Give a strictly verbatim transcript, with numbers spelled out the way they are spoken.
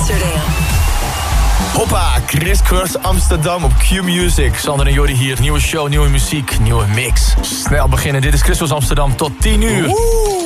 Amsterdam. Hoppa, Chris Cross Amsterdam op Q-Music. Sander en Jordi hier, nieuwe show, nieuwe muziek, nieuwe mix. Snel beginnen, dit is Chris Cross Amsterdam tot tien uur. Woe!